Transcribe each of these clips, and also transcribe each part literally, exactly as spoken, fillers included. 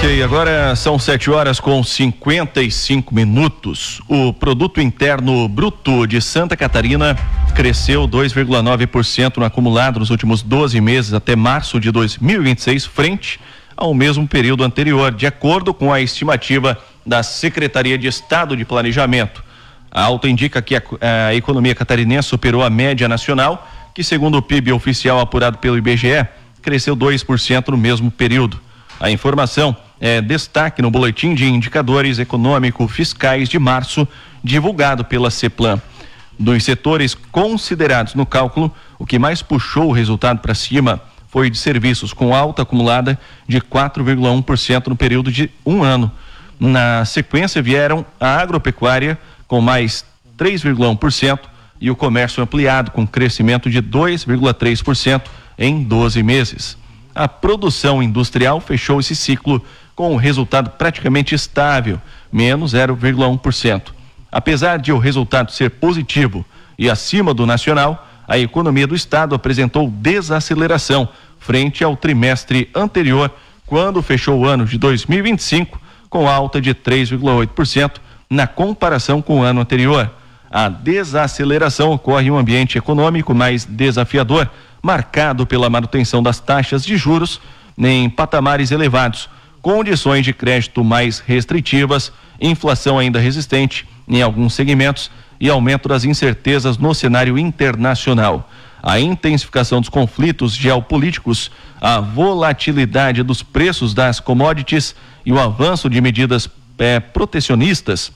Ok, agora são sete horas com cinquenta e cinco minutos. O produto interno bruto de Santa Catarina cresceu dois vírgula nove por cento no acumulado nos últimos doze meses até março de dois mil e vinte e seis, frente ao mesmo período anterior, de acordo com a estimativa da Secretaria de Estado de Planejamento. A alta indica que a, a economia catarinense superou a média nacional, que segundo o P I B oficial apurado pelo I B G E, cresceu dois por cento no mesmo período. A informação é destaque no Boletim de Indicadores Econômico-Fiscais de março, divulgado pela CEPLAN. Dos setores considerados no cálculo, o que mais puxou o resultado para cima foi de serviços, com alta acumulada de quatro vírgula um por cento no período de um ano. Na sequência vieram a agropecuária, com mais três vírgula um por cento, e o comércio ampliado, com crescimento de dois vírgula três por cento em doze meses. A produção industrial fechou esse ciclo com um resultado praticamente estável, menos zero vírgula um por cento. Apesar de o resultado ser positivo e acima do nacional, a economia do estado apresentou desaceleração frente ao trimestre anterior, quando fechou o ano de dois mil e vinte e cinco com alta de três vírgula oito por cento na comparação com o ano anterior. A desaceleração ocorre em um ambiente econômico mais desafiador, marcado pela manutenção das taxas de juros em patamares elevados, condições de crédito mais restritivas, inflação ainda resistente em alguns segmentos e aumento das incertezas no cenário internacional. A intensificação dos conflitos geopolíticos, a volatilidade dos preços das commodities e o avanço de medidas é, protecionistas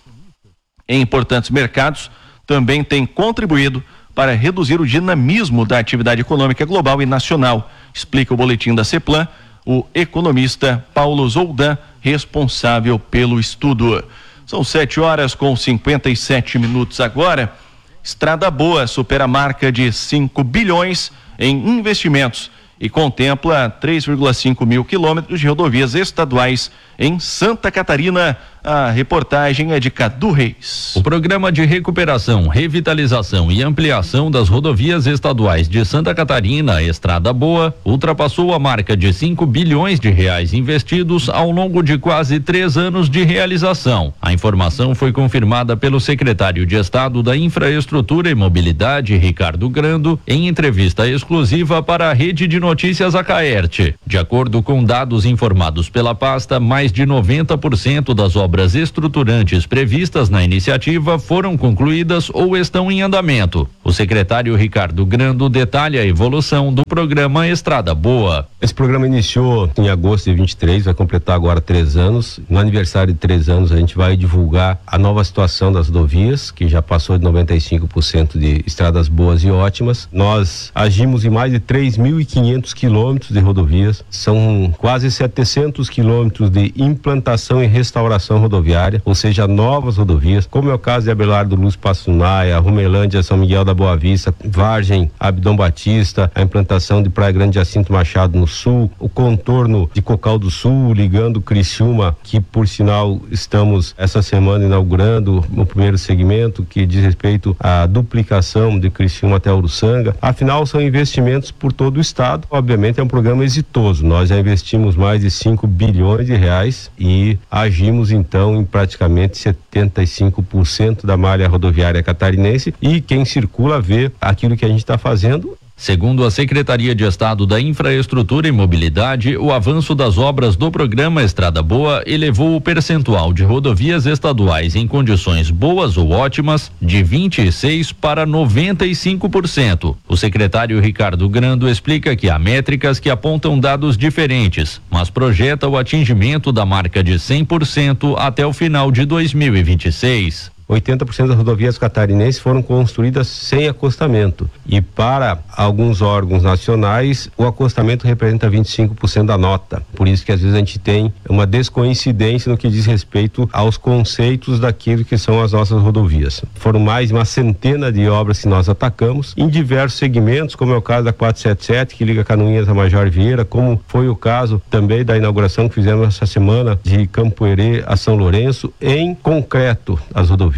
em importantes mercados também têm contribuído para reduzir o dinamismo da atividade econômica global e nacional, explica o boletim da CEPLAN, o economista Paulo Zoldan, responsável pelo estudo. São sete horas com cinquenta e sete minutos agora. Estrada Boa supera a marca de cinco bilhões em investimentos e contempla três vírgula cinco mil quilômetros de rodovias estaduais em Santa Catarina. A reportagem é de Cadu Reis. O programa de recuperação, revitalização e ampliação das rodovias estaduais de Santa Catarina, Estrada Boa, ultrapassou a marca de cinco bilhões de reais investidos ao longo de quase três anos de realização. A informação foi confirmada pelo secretário de Estado da Infraestrutura e Mobilidade, Ricardo Grando, em entrevista exclusiva para a Rede de Notícias Acaerte. De acordo com dados informados pela pasta, mais de noventa por cento das obras obras estruturantes previstas na iniciativa foram concluídas ou estão em andamento. O secretário Ricardo Grando detalha a evolução do programa Estrada Boa. Esse programa iniciou em agosto de vinte e três, vai completar agora três anos. No aniversário de três anos a gente vai divulgar a nova situação das rodovias, que já passou de noventa e cinco por cento de estradas boas e ótimas. Nós agimos em mais de três mil e quinhentos quilômetros de rodovias, são quase setecentos quilômetros de implantação e restauração rodoviária, ou seja, novas rodovias, como é o caso de Abelardo Luz Passunaia, Rumelândia, São Miguel da Boa Vista, Vargem, Abdom Batista, a implantação de Praia Grande Jacinto Machado no sul, o contorno de Cocal do Sul, ligando Criciúma, que por sinal estamos essa semana inaugurando o primeiro segmento, que diz respeito à duplicação de Criciúma até Uruçanga. Afinal, são investimentos por todo o estado. Obviamente é um programa exitoso. Nós já investimos mais de cinco bilhões de reais e agimos em então em praticamente setenta e cinco por cento da malha rodoviária catarinense, e quem circula vê aquilo que a gente está fazendo. Segundo a Secretaria de Estado da Infraestrutura e Mobilidade, o avanço das obras do programa Estrada Boa elevou o percentual de rodovias estaduais em condições boas ou ótimas de vinte e seis para noventa e cinco por cento. O secretário Ricardo Grando explica que há métricas que apontam dados diferentes, mas projeta o atingimento da marca de cem por cento até o final de dois mil e vinte e seis. oitenta por cento das rodovias catarinenses foram construídas sem acostamento, e para alguns órgãos nacionais o acostamento representa vinte e cinco por cento da nota. Por isso que às vezes a gente tem uma descoincidência no que diz respeito aos conceitos daquilo que são as nossas rodovias. Foram mais de uma centena de obras que nós atacamos em diversos segmentos, como é o caso da quatrocentos e setenta e sete, que liga Canoinhas a Major Vieira, como foi o caso também da inauguração que fizemos essa semana de Campo Herê a São Lourenço, em concreto as rodovias.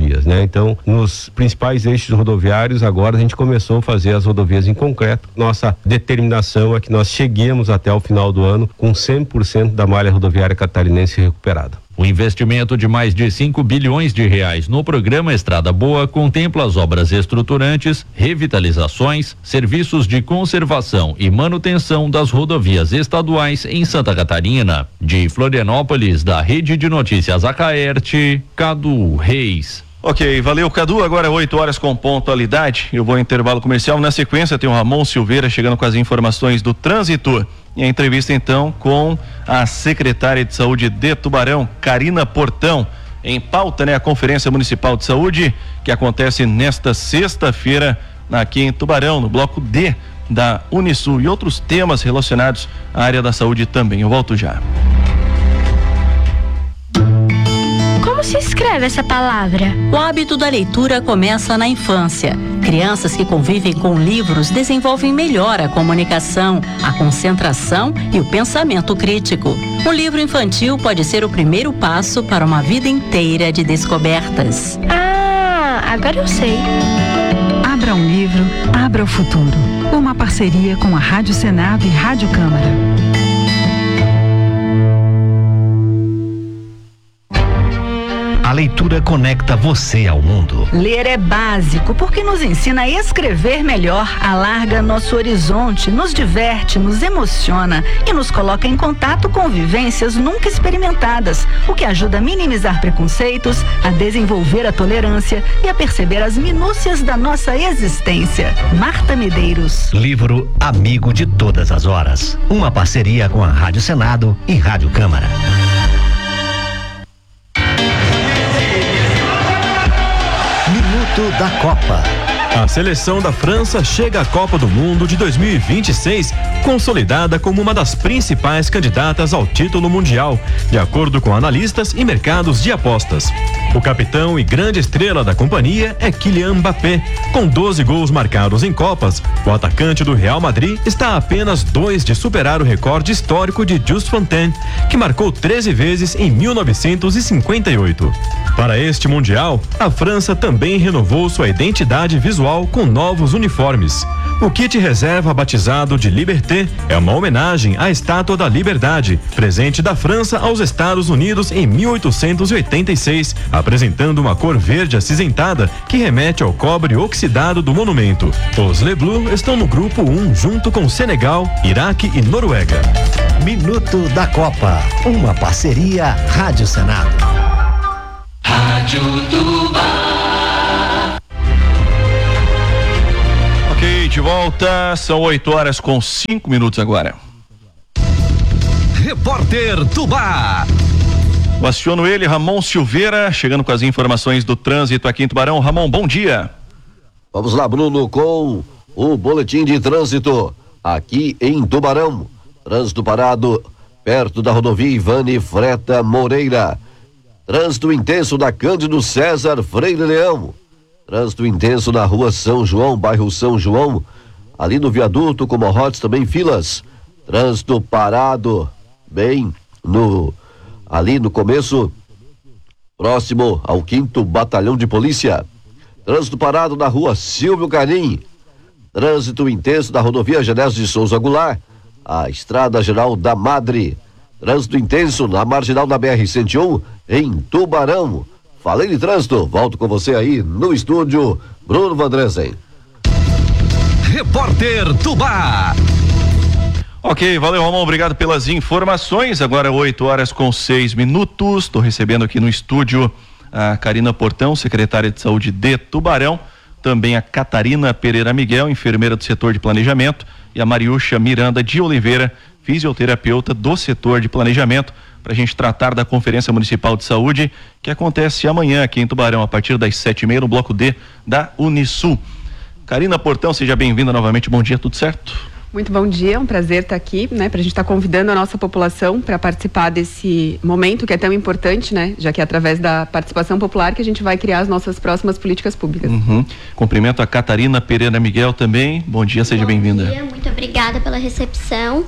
rodovias, né? Então, nos principais eixos rodoviários, agora a gente começou a fazer as rodovias em concreto. Nossa determinação é que nós cheguemos até o final do ano com cem por cento da malha rodoviária catarinense recuperada. O investimento de mais de cinco bilhões de reais no programa Estrada Boa contempla as obras estruturantes, revitalizações, serviços de conservação e manutenção das rodovias estaduais em Santa Catarina. De Florianópolis, da Rede de Notícias Acaerte, Cadu Reis. Ok, valeu, Cadu. Agora oito horas com pontualidade. Eu vou ao intervalo comercial. Na sequência tem o Ramon Silveira chegando com as informações do trânsito. E a entrevista então com a secretária de Saúde de Tubarão, Karina Portão. Em pauta, né, a Conferência Municipal de Saúde, que acontece nesta sexta-feira aqui em Tubarão, no bloco D da Unisul, e outros temas relacionados à área da saúde também. Eu volto já. Como se escreve essa palavra? O hábito da leitura começa na infância. Crianças que convivem com livros desenvolvem melhor a comunicação, a concentração e o pensamento crítico. Um livro infantil pode ser o primeiro passo para uma vida inteira de descobertas. Ah, agora eu sei. Abra um livro, abra o futuro. Uma parceria com a Rádio Senado e Rádio Câmara. A leitura conecta você ao mundo. Ler é básico porque nos ensina a escrever melhor, alarga nosso horizonte, nos diverte, nos emociona e nos coloca em contato com vivências nunca experimentadas, o que ajuda a minimizar preconceitos, a desenvolver a tolerância e a perceber as minúcias da nossa existência. Marta Medeiros. Livro Amigo de Todas as Horas. Uma parceria com a Rádio Senado e Rádio Câmara. Da Copa. A seleção da França chega à Copa do Mundo de dois mil e vinte e seis, consolidada como uma das principais candidatas ao título mundial, de acordo com analistas e mercados de apostas. O capitão e grande estrela da companhia é Kylian Mbappé. Com doze gols marcados em Copas, o atacante do Real Madrid está a apenas dois de superar o recorde histórico de Just Fontaine, que marcou treze vezes em mil novecentos e cinquenta e oito. Para este Mundial, a França também renovou sua identidade visual com novos uniformes. O kit reserva batizado de Liberté é uma homenagem à Estátua da Liberdade, presente da França aos Estados Unidos em mil oitocentos e oitenta e seis, apresentando uma cor verde acinzentada que remete ao cobre oxidado do monumento. Os Le Bleus estão no grupo um junto com Senegal, Iraque e Noruega. Minuto da Copa, uma parceria Rádio Senado. Rádio Tubarão. Ok, de volta, são oito horas com cinco minutos agora. Repórter Tubá. Eu aciono ele, Ramon Silveira, chegando com as informações do trânsito aqui em Tubarão. Ramon, bom dia. Vamos lá, Bruno, com o boletim de trânsito aqui em Tubarão. Trânsito parado perto da rodovia Ivane Freta Moreira. Trânsito intenso da Cândido César Freire Leão. Trânsito intenso na rua São João, bairro São João, ali no viaduto com Morrotes também filas. Trânsito parado bem no ali no começo, próximo ao quinto Batalhão de Polícia. Trânsito parado na rua Silvio Carim. Trânsito intenso da rodovia Genésio de Souza Goulart, a Estrada Geral da Madre. Trânsito intenso na marginal da B R cento e um em Tubarão. Falei de trânsito, volto com você aí no estúdio, Bruno Vandresen. Repórter Tubá. Ok, valeu, Ramon, obrigado pelas informações. Agora oito horas com seis minutos. Estou recebendo aqui no estúdio a Karina Portão, secretária de Saúde de Tubarão, também a Catarina Pereira Miguel, enfermeira do setor de planejamento, e a Mariúcha Miranda de Oliveira, fisioterapeuta do setor de planejamento, para a gente tratar da Conferência Municipal de Saúde, que acontece amanhã aqui em Tubarão, a partir das sete e meia, no bloco D da Unisul. Karina Portão, seja bem-vinda novamente, bom dia, tudo certo? Muito bom dia, um prazer estar aqui, né, para a gente estar convidando a nossa população para participar desse momento que é tão importante, né, já que é através da participação popular que a gente vai criar as nossas próximas políticas públicas. Uhum. Cumprimento a Catarina Pereira Miguel também, bom dia, seja bem-vinda. Bom dia, muito obrigada pela recepção.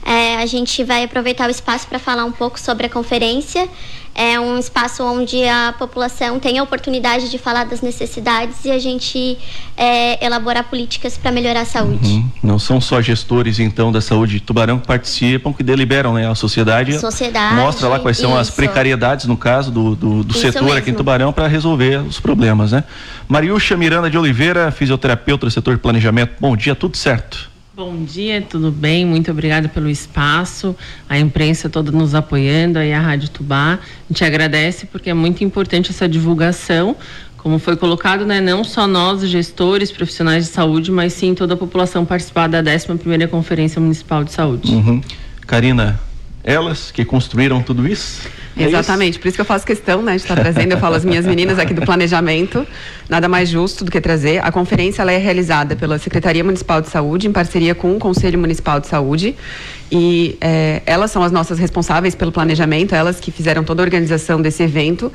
É, a gente vai aproveitar o espaço para falar um pouco sobre a conferência. É um espaço onde a população tem a oportunidade de falar das necessidades e a gente é, elaborar políticas para melhorar a saúde. Uhum. Não são só gestores, então, da saúde de Tubarão que participam, que deliberam, né? A sociedade, sociedade mostra lá quais são isso. as precariedades, no caso, do, do, do setor mesmo. aqui em Tubarão para resolver os problemas, né? Mariúcha Miranda de Oliveira, fisioterapeuta do setor de planejamento. Bom dia, tudo certo? Bom dia, tudo bem? Muito obrigada pelo espaço, a imprensa toda nos apoiando, aí a Rádio Tubá. A gente agradece porque é muito importante essa divulgação, como foi colocado, né? Não só nós, gestores, profissionais de saúde, mas sim toda a população participar da décima primeira Conferência Municipal de Saúde. Uhum. Karina, elas que construíram tudo isso? É Exatamente, isso? por isso que eu faço questão, né, de estar trazendo, eu falo as minhas meninas aqui do planejamento, nada mais justo do que trazer. A conferência ela é realizada pela Secretaria Municipal de Saúde, em parceria com o Conselho Municipal de Saúde, e é, elas são as nossas responsáveis pelo planejamento, elas que fizeram toda a organização desse evento,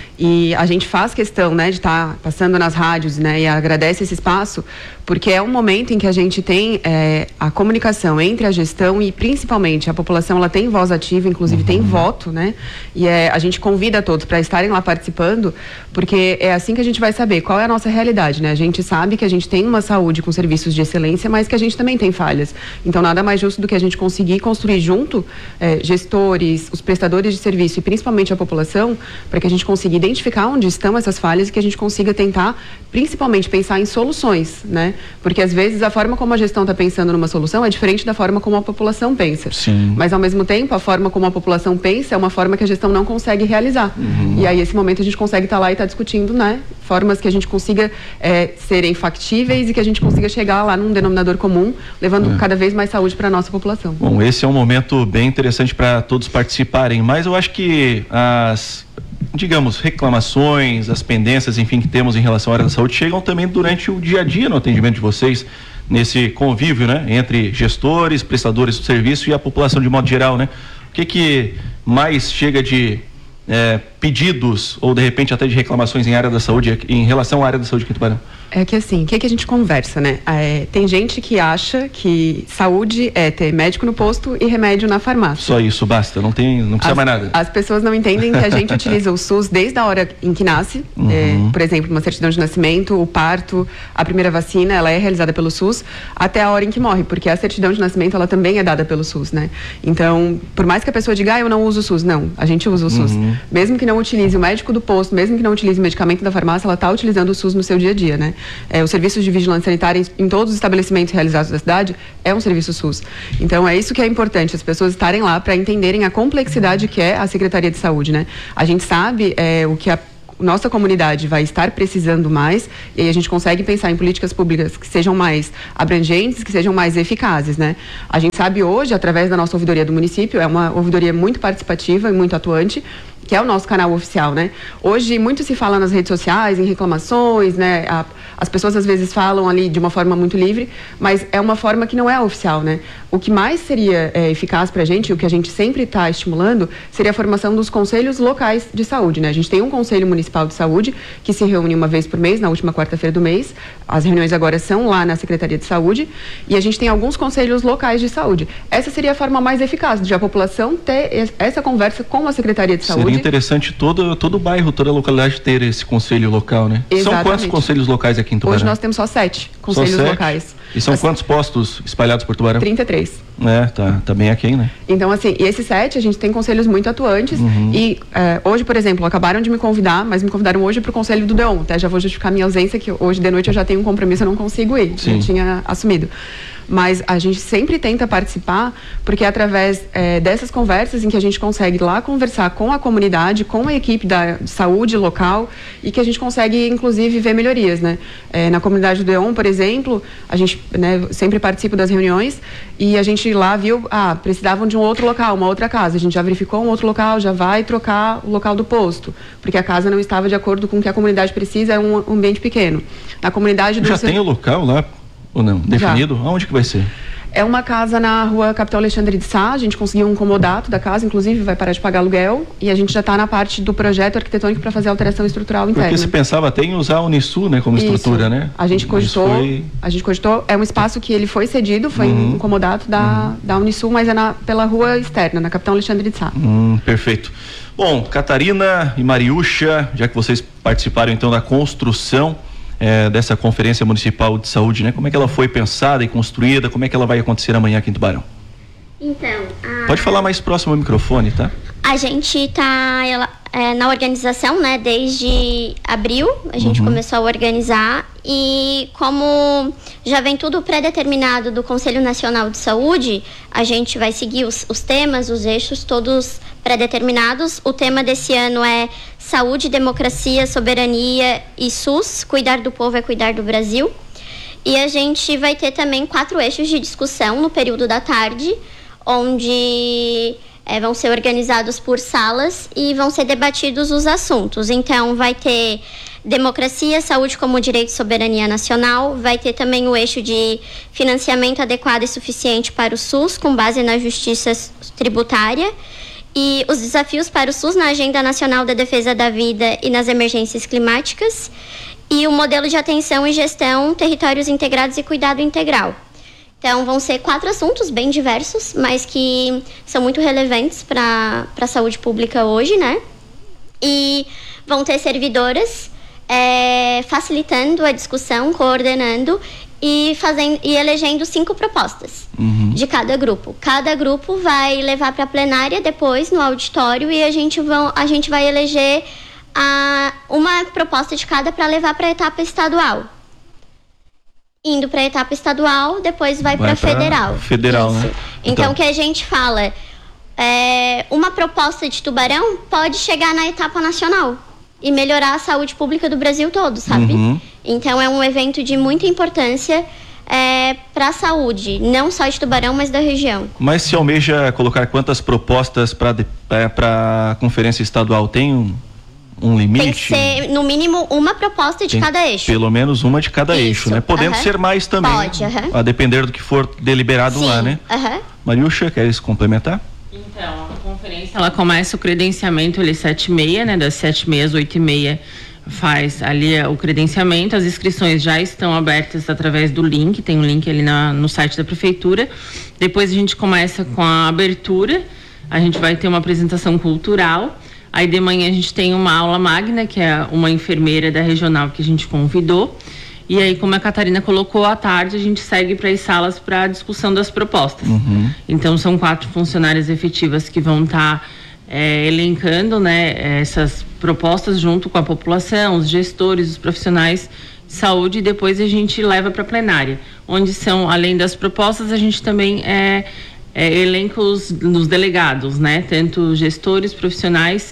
e a gente faz questão, né, de estar passando nas rádios, né, e agradece esse espaço, porque é um momento em que a gente tem é, a comunicação entre a gestão e principalmente a população, ela tem voz ativa, inclusive uhum. tem voto, né, e é, a gente convida todos para estarem lá participando, porque é assim que a gente vai saber qual é a nossa realidade, né, a gente sabe que a gente tem uma saúde com serviços de excelência, mas que a gente também tem falhas, então nada mais justo do que a gente conseguir construir junto é, gestores, os prestadores de serviço e principalmente a população, para que a gente consiga identificar onde estão essas falhas e que a gente consiga tentar, principalmente, pensar em soluções, né? Porque às vezes a forma como a gestão está pensando numa solução é diferente da forma como a população pensa. Sim. Mas ao mesmo tempo, a forma como a população pensa é uma forma que a gestão não consegue realizar. Uhum. E aí, esse momento, a gente consegue estar tá lá e estar tá discutindo, né? Formas que a gente consiga é, serem factíveis e que a gente consiga chegar lá num denominador comum, levando é. cada vez mais saúde para a nossa população. Bom, esse é um momento bem interessante para todos participarem, mas eu acho que as, digamos, reclamações, as pendências, enfim, que temos em relação à área da saúde chegam também durante o dia a dia no atendimento de vocês, nesse convívio, né, entre gestores, prestadores do serviço e a população de modo geral, né? O que que mais chega de é, pedidos ou de repente até de reclamações em área da saúde, em relação à área da saúde aqui em Tubarão? É que assim, o que, que a gente conversa, né? É, tem gente que acha que saúde é ter médico no posto e remédio na farmácia. Só isso, basta, não tem, não precisa as, mais nada. As pessoas não entendem que a gente utiliza o SUS desde a hora em que nasce, uhum. é, por exemplo, uma certidão de nascimento, o parto, a primeira vacina, ela é realizada pelo SUS, até a hora em que morre, porque a certidão de nascimento, ela também é dada pelo SUS, né? Então, por mais que a pessoa diga, ah, eu não uso o SUS, não, a gente usa o SUS. Uhum. Mesmo que não utilize o médico do posto, mesmo que não utilize o medicamento da farmácia, ela está utilizando o SUS no seu dia a dia, né? É, o serviço de vigilância sanitária em, em todos os estabelecimentos realizados da cidade é um serviço SUS. Então é isso que é importante, as pessoas estarem lá para entenderem a complexidade que é a Secretaria de Saúde, né? A gente sabe é, o que a nossa comunidade vai estar precisando mais, e aí a gente consegue pensar em políticas públicas que sejam mais abrangentes, que sejam mais eficazes, né? A gente sabe hoje, através da nossa ouvidoria do município, é uma ouvidoria muito participativa e muito atuante, que é o nosso canal oficial, né? Hoje, muito se fala nas redes sociais, em reclamações, né? A, as pessoas, às vezes, falam ali de uma forma muito livre, mas é uma forma que não é oficial, né? O que mais seria é, eficaz para a gente, o que a gente sempre está estimulando, seria a formação dos conselhos locais de saúde, né? A gente tem um Conselho Municipal de Saúde, que se reúne uma vez por mês, na última quarta-feira do mês. As reuniões agora são lá na Secretaria de Saúde, e a gente tem alguns conselhos locais de saúde. Essa seria a forma mais eficaz, de a população ter essa conversa com a Secretaria de Saúde. Seria interessante todo, todo o bairro, toda a localidade ter esse conselho local, né? Exatamente. São quantos conselhos locais aqui em Tubarão? Hoje nós temos só sete conselhos só sete? locais. E são As... quantos postos espalhados por Tubarão? trinta e três. É, tá, tá bem aquém, né? Então, assim, e esses sete, a gente tem conselhos muito atuantes. Uhum. E é, hoje, por exemplo, acabaram de me convidar, mas me convidaram hoje para o Conselho do Deon. Até já vou justificar minha ausência, que hoje de noite eu já tenho um compromisso, eu não consigo ir. Sim. Eu tinha assumido. Mas a gente sempre tenta participar, porque é através é, dessas conversas em que a gente consegue lá conversar com a comunidade, com a equipe da de saúde local, e que a gente consegue, inclusive, ver melhorias, né? É, na comunidade do Deon, por exemplo, a gente, né, sempre participa das reuniões, e a gente lá viu, ah, precisavam de um outro local, uma outra casa. A gente já verificou um outro local, já vai trocar o local do posto, porque a casa não estava de acordo com o que a comunidade precisa, é um ambiente pequeno. Na comunidade do... Já tem o local lá? Ou não? Definido? Já. Aonde que vai ser? É uma casa na rua Capitão Alexandre de Sá, a gente conseguiu um comodato da casa, inclusive vai parar de pagar aluguel, e a gente já está na parte do projeto arquitetônico para fazer alteração estrutural interna. Porque você pensava até em usar a Unisul, né, como Isso. estrutura, né? A gente cogitou, foi... a gente cogitou, é um espaço que ele foi cedido, foi uhum. um comodato da, uhum. da Unisul, mas é na, pela rua externa, na Capitão Alexandre de Sá. Hum, perfeito. Bom, Catarina e Mariúcha, já que vocês participaram então da construção É, dessa Conferência Municipal de Saúde, né? Como é que ela foi pensada e construída? Como é que ela vai acontecer amanhã aqui em Tubarão? Então, a... Pode falar mais próximo ao microfone, tá? A gente está é, na organização, né? Desde abril, a gente uhum. começou a organizar e como já vem tudo pré-determinado do Conselho Nacional de Saúde, a gente vai seguir os, os temas, os eixos todos pré-determinados. O tema desse ano é Saúde, Democracia, Soberania e SUS. Cuidar do povo é cuidar do Brasil. E a gente vai ter também quatro eixos de discussão no período da tarde, onde é, vão ser organizados por salas e vão ser debatidos os assuntos. Então, vai ter democracia, saúde como direito e soberania nacional, vai ter também o eixo de financiamento adequado e suficiente para o SUS, com base na justiça tributária, e os desafios para o SUS na Agenda Nacional da Defesa da Vida e nas emergências climáticas, e o modelo de atenção e gestão, territórios integrados e cuidado integral. Então, vão ser quatro assuntos bem diversos, mas que são muito relevantes para a saúde pública hoje, né? E vão ter servidoras é, facilitando a discussão, coordenando e, fazendo, e elegendo cinco propostas uhum. de cada grupo. Cada grupo vai levar para a plenária depois, no auditório, e a gente, vão, a gente vai eleger a, uma proposta de cada para levar para a etapa estadual. Indo para a etapa estadual, depois vai, vai para federal. Federal, Isso. né? Então, o que a gente fala, é, uma proposta de Tubarão pode chegar na etapa nacional e melhorar a saúde pública do Brasil todo, sabe? Uhum. Então, é um evento de muita importância é, para a saúde, não só de Tubarão, mas da região. Mas se almeja colocar quantas propostas para é, a conferência estadual? Tem um... um limite? Tem que ser, no mínimo, uma proposta de Tem cada eixo. Pelo menos uma de cada Isso. eixo, né? Podendo uhum. ser mais também. Pode, uhum. A depender do que for deliberado Sim. lá, né? Uhum. Mariúcha, queres complementar? Então, a conferência, ela começa o credenciamento ali sete e meia, né? Das sete e meia às oito e meia faz ali o credenciamento. As inscrições já estão abertas através do link, tem um link ali na, no site da prefeitura. Depois a gente começa com a abertura, a gente vai ter uma apresentação cultural. Aí de manhã a gente tem uma aula magna, que é uma enfermeira da regional que a gente convidou. E aí, como a Catarina colocou, à tarde a gente segue para as salas para a discussão das propostas. Uhum. Então, são quatro funcionárias efetivas que vão estar tá, é, elencando, né, essas propostas junto com a população, os gestores, os profissionais de saúde, e depois a gente leva para a plenária, onde são, além das propostas, a gente também é, é, elenca os, os delegados, né, tanto gestores, profissionais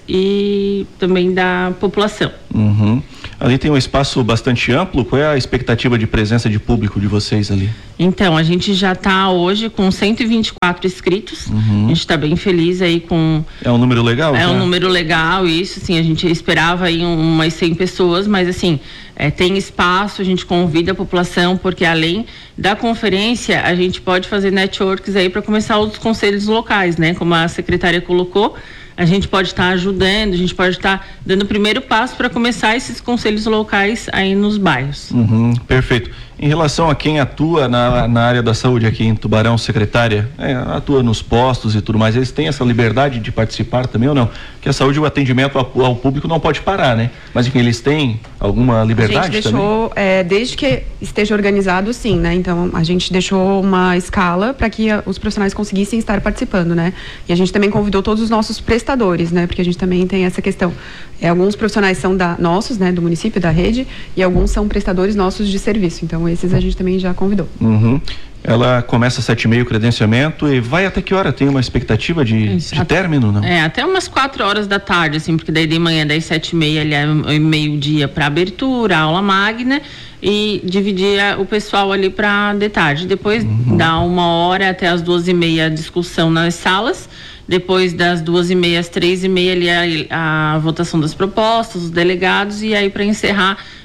e também da população. Uhum. Ali tem um espaço bastante amplo. Qual é a expectativa de presença de público de vocês ali? Então, a gente já está hoje com cento e vinte e quatro inscritos. Uhum. A gente está bem feliz aí com... É um número legal? É já? um número legal, isso, assim, a gente esperava aí umas cem pessoas, mas assim, é, tem espaço, a gente convida a população, porque além da conferência, a gente pode fazer networks aí para começar os conselhos locais, né? Como a secretária colocou, a gente pode estar tá ajudando, a gente pode estar tá dando o primeiro passo para começar esses conselhos locais aí nos bairros. Uhum, perfeito. Em relação a quem atua na, na área da saúde aqui em Tubarão, secretária, é, atua nos postos e tudo mais, eles têm essa liberdade de participar também ou não? Porque a saúde, o atendimento ao, ao público não pode parar, né? Mas enfim, eles têm alguma liberdade também? A gente deixou, é, desde que esteja organizado, sim, né? Então, a gente deixou uma escala para que a, os profissionais conseguissem estar participando, né? E a gente também convidou todos os nossos prestadores, né? Porque a gente também tem essa questão. É, alguns profissionais são da, nossos, né? Do município, da rede, e alguns são prestadores nossos de serviço. Então, esses a gente também já convidou. Uhum. Ela começa às sete e meia o credenciamento e vai até que hora? Tem uma expectativa de, de até, término, não? É, até umas quatro horas da tarde, assim, porque daí de manhã, das sete e meia, ali é meio-dia para abertura, aula magna, e dividir o pessoal ali para de tarde. Depois uhum. dá uma hora até as duas e meia a discussão nas salas. Depois das duas e meia às três e meia ali a, a votação das propostas, os delegados, e aí para encerrar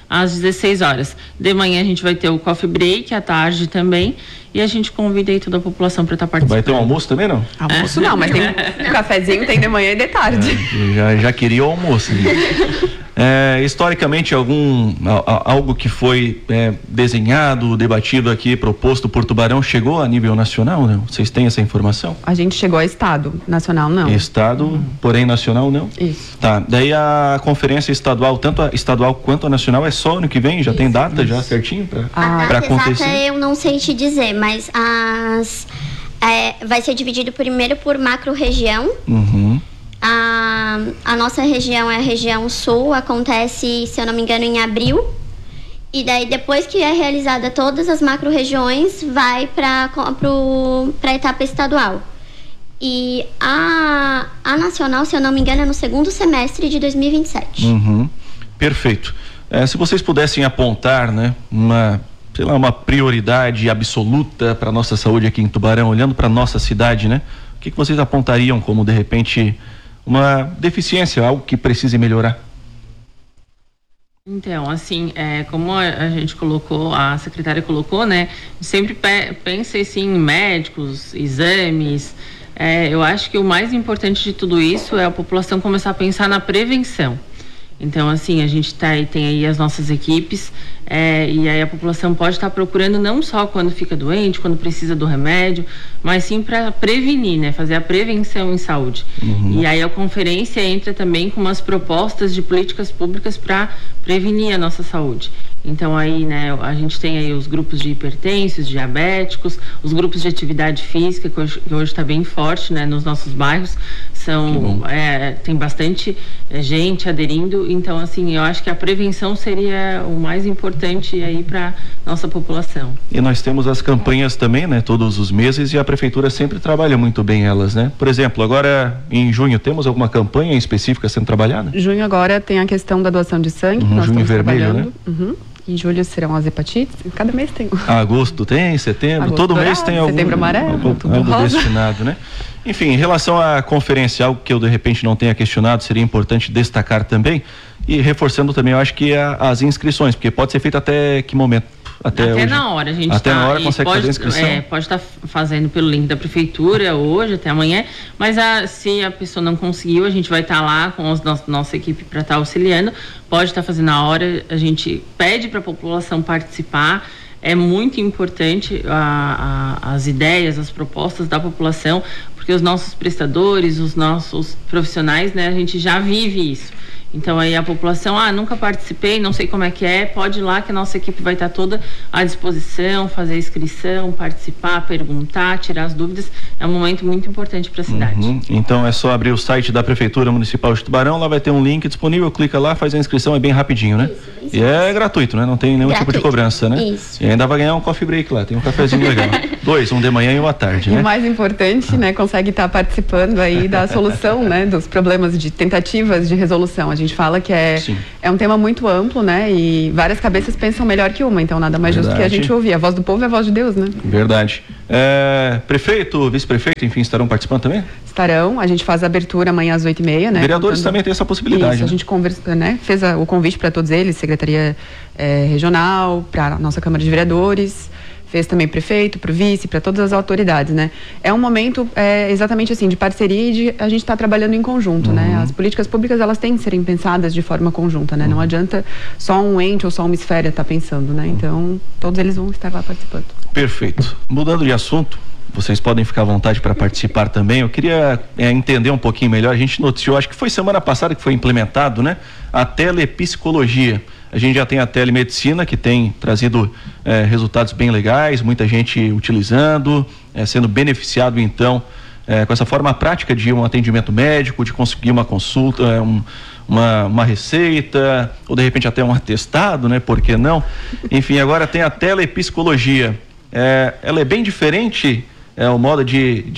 às dezesseis horas. De manhã a gente vai ter o coffee break, à tarde também, e a gente convida aí toda a população para estar participando. Vai ter um almoço também, não? Almoço não, mas tem um cafezinho, tem de manhã e de tarde. É, já, já queria o almoço. É, historicamente, algum a, algo que foi é, desenhado, debatido aqui, proposto por Tubarão, chegou a nível nacional, não? Vocês têm essa informação? A gente chegou a estado, nacional não. Estado, hum. porém nacional não? Isso. Tá, daí a conferência estadual, tanto a estadual quanto a nacional, é só ano que vem? Já isso, tem data isso. já certinho para ah, acontecer? Exata eu não sei te dizer, mas as, é, vai ser dividido primeiro por macro-região. Uhum. A, a nossa região é a região sul, acontece, se eu não me engano, em abril. E daí, depois que é realizada todas as macro-regiões, vai para a etapa estadual. E a, a nacional, se eu não me engano, é no segundo semestre de dois mil e vinte e sete. Uhum. Perfeito. É, se vocês pudessem apontar, né, uma, sei lá, uma prioridade absoluta para a nossa saúde aqui em Tubarão, olhando para a nossa cidade, né? O que, que vocês apontariam como, de repente, uma deficiência, algo que precise melhorar? Então, assim, é, como a, a gente colocou, a secretária colocou, né, sempre pe pensa assim, em médicos, exames. É, eu acho que o mais importante de tudo isso é a população começar a pensar na prevenção. Então, assim, a gente tá aí, tem aí as nossas equipes, é, e aí a população pode estar procurando não só quando fica doente, quando precisa do remédio, mas sim para prevenir, né? Fazer a prevenção em saúde. Uhum. E aí a conferência entra também com umas propostas de políticas públicas para prevenir a nossa saúde. Então aí, né, a gente tem aí os grupos de hipertensos, diabéticos, os grupos de atividade física, que hoje está bem forte, né, nos nossos bairros. São, é, tem bastante é, gente aderindo, então assim, eu acho que a prevenção seria o mais importante aí para nossa população. E nós temos as campanhas também, né, todos os meses, e a prefeitura sempre trabalha muito bem elas, né? Por exemplo, agora em junho temos alguma campanha específica sendo trabalhada? Junho agora tem a questão da doação de sangue, uhum, nós junho estamos vermelho, trabalhando. né? Uhum. Em julho serão as hepatites, cada mês tem. Agosto tem, setembro, Agosto todo dourado, mês tem algum, setembro amarelo, algo, tudo algo rosa. destinado, né? Enfim, em relação à conferência, algo que eu de repente não tenha questionado, seria importante destacar também, e reforçando também, eu acho que a, as inscrições, porque pode ser feito até que momento? Até, até hoje. na hora, a gente Até tá, na hora consegue pode, fazer a inscrição? É, pode estar tá fazendo pelo link da prefeitura hoje, até amanhã, mas a, se a pessoa não conseguiu, a gente vai estar tá lá com a nossa, nossa equipe para estar tá auxiliando, pode estar tá fazendo na hora, a gente pede para a população participar. É muito importante a, a, as ideias, as propostas da população, porque os nossos prestadores, os nossos profissionais, né, a gente já vive isso. Então aí a população, ah, nunca participei, não sei como é que é, pode ir lá que a nossa equipe vai estar toda à disposição, fazer a inscrição, participar, perguntar, tirar as dúvidas. É um momento muito importante para a cidade. Uhum. Então é só abrir o site da Prefeitura Municipal de Tubarão, lá vai ter um link disponível, clica lá, faz a inscrição, é bem rapidinho, né? Isso, e é gratuito, né? Não tem nenhum gratuito. tipo de cobrança, né? Isso. E ainda vai ganhar um coffee break lá, tem um cafezinho legal. Dois, um de manhã e um à tarde, e né? E o mais importante, né, consegue estar participando aí da solução, né, dos problemas de tentativas de resolução. A gente fala que é, é um tema muito amplo, né, e várias cabeças pensam melhor que uma, então nada mais Verdade. justo que a gente ouvir. A voz do povo é a voz de Deus, né? Verdade. É, prefeito, vice-prefeito, enfim, estarão participando também? Estarão, a gente faz a abertura amanhã às oito e meia, né? Vereadores também têm essa possibilidade, Isso, né? a gente conversa, né, fez a, o convite para todos eles, Secretaria é, Regional, para a nossa Câmara de Vereadores, fez também prefeito, para o vice, para todas as autoridades, né? É um momento é, exatamente assim, de parceria e de a gente estar tá trabalhando em conjunto, uhum. né? As políticas públicas, elas têm que serem pensadas de forma conjunta, né? Uhum. Não adianta só um ente ou só uma esfera estar tá pensando, né? Então, todos eles vão estar lá participando. Perfeito. Mudando de assunto, vocês podem ficar à vontade para participar também. Eu queria é, entender um pouquinho melhor. A gente noticiou, acho que foi semana passada que foi implementado, né? A telepsicologia. A gente já tem a telemedicina, que tem trazido é, resultados bem legais, muita gente utilizando, é, sendo beneficiado então é, com essa forma prática de um atendimento médico, de conseguir uma consulta, é, um, uma, uma receita, ou de repente até um atestado, né? Por que não? Enfim, agora tem a telepsicologia. É, ela é bem diferente, é, o modo de, de,